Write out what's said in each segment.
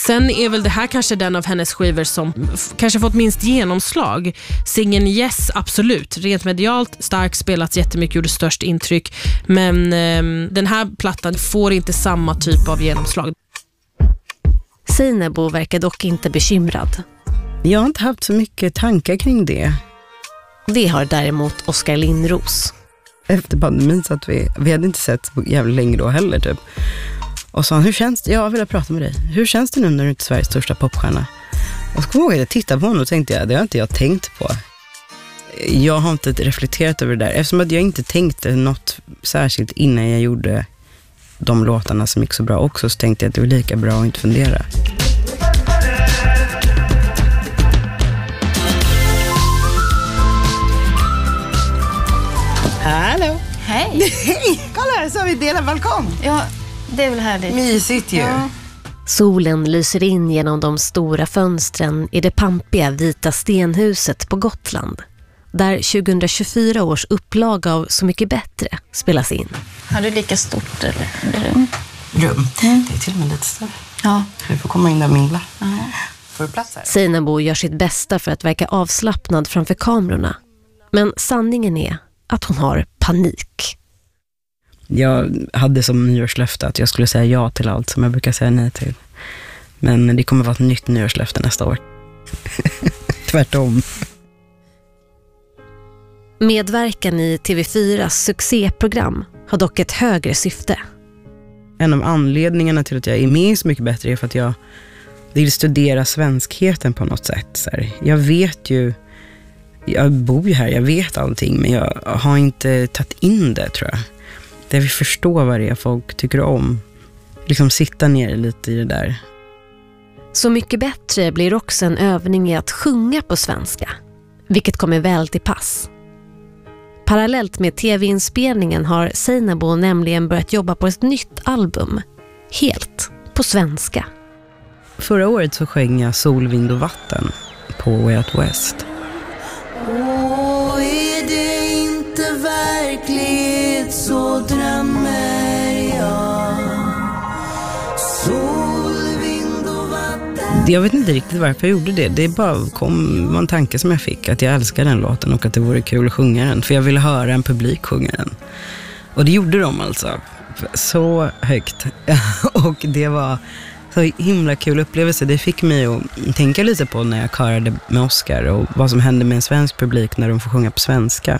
Sen är väl det här kanske den av hennes skivor som kanske fått minst genomslag. Singeln Yes, absolut. Rent medialt, starkt, spelats jättemycket, gjorde störst intryck. Men den här plattan får inte samma typ av genomslag. Seinabo verkar dock inte bekymrad. Jag har inte haft så mycket tankar kring det. Det har däremot Oskar Lindros. Efter pandemin så att vi hade inte sett så jävligt länge då heller typ. Och sa han, hur känns det? Jag vill prata med dig. Hur känns det nu när du inte är Sveriges största popstjärna? Och så kom jag ihåg att jag tittade på honom och tänkte det har inte jag tänkt på. Jag har inte reflekterat över det där. Eftersom att jag inte tänkte något särskilt innan jag gjorde de låtarna som gick så bra också, så tänkte jag att det var lika bra att inte fundera. Hallå! Hej! Hej! Kolla här, så har vi delat balkong. Ja, det är väl härligt. Mysigt ju. Ja. Solen lyser in genom de stora fönstren i det pampiga vita stenhuset på Gotland, där 2024 års upplaga av Så mycket bättre spelas in. Har du lika stort rum? Rum? Det är till och med lite större. Ja. Du får komma in där och mingla. Får du plats här? Seinabo gör sitt bästa för att verka avslappnad framför kamerorna. Men sanningen är att hon har panik. Jag hade som nyårslöfte att jag skulle säga ja till allt som jag brukar säga nej till. Men det kommer vara ett nytt nyårslöfte nästa år. Tvärtom. Medverkan i TV4s succéprogram har dock ett högre syfte. En av anledningarna till att jag är med Så mycket bättre är för att jag vill studera svenskheten på något sätt. Så här. Jag vet ju, jag bor ju här, jag vet allting, men jag har inte tagit in det, tror jag. Jag vill förstå vad det är folk tycker om. Liksom sitta ner lite i det där. Så mycket bättre blir också en övning i att sjunga på svenska, vilket kommer väl till pass. Parallellt med tv-inspelningen har Seinabo nämligen börjat jobba på ett nytt album, helt på svenska. Förra året så sjöng jag Sol, vind och vatten på Way Out West. Åh, är det inte verkligt så drömmer jag. Sol, vind och vatten. Jag vet inte riktigt varför jag gjorde det. Det var en tanke som jag fick, att jag älskar den låten och att det vore kul att sjunga den. För jag ville höra en publik sjunga den. Och det gjorde de alltså. Så högt. Och det var så himla kul upplevelse. Det fick mig att tänka lite på när jag körade med Oskar och vad som hände med en svensk publik när de får sjunga på svenska.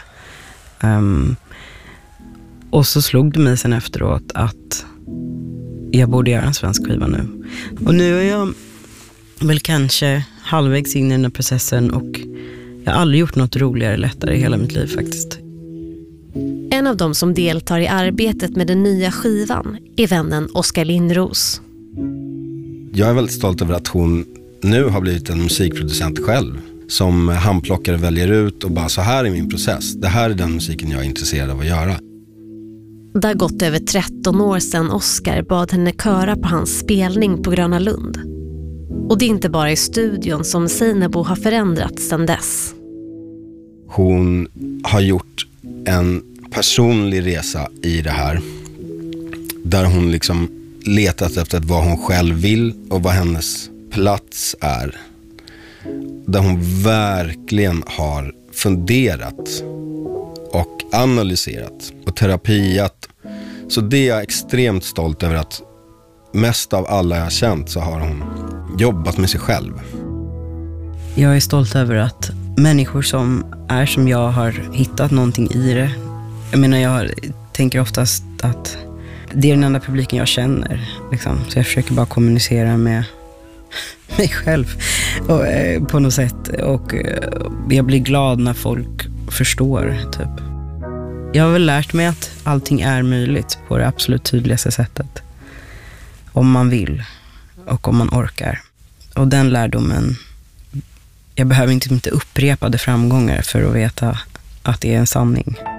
Och så slog det mig sen efteråt att jag borde göra en svensk skiva nu. Och nu är jag väl kanske halvvägs in i den här processen och jag har aldrig gjort något roligare eller lättare i hela mitt liv faktiskt. En av dem som deltar i arbetet med den nya skivan är vännen Oskar Lindros. Jag är väldigt stolt över att hon nu har blivit en musikproducent själv, som handplockare väljer ut och bara, så här är min process. Det här är den musiken jag är intresserad av att göra. Det har gått över 13 år sedan Oskar bad henne köra på hans spelning på Gröna Lund. Och det är inte bara i studion som Seinabo har förändrats sedan dess. Hon har gjort en personlig resa i det här, där hon liksom letat efter vad hon själv vill och vad hennes plats är. Där hon verkligen har funderat och analyserat och terapiat. Så det är jag extremt stolt över, att mest av alla jag har känt så har hon jobbat med sig själv. Jag är stolt över att människor som är som jag har hittat någonting i det. Jag menar, jag tänker oftast att det är den enda publiken jag känner. Liksom. Så jag försöker bara kommunicera med mig själv och, på något sätt. Och jag blir glad när folk förstår, typ. Jag har väl lärt mig att allting är möjligt på det absolut tydligaste sättet. Om man vill och om man orkar. Och den lärdomen, jag behöver inte upprepade framgångar för att veta att det är en sanning.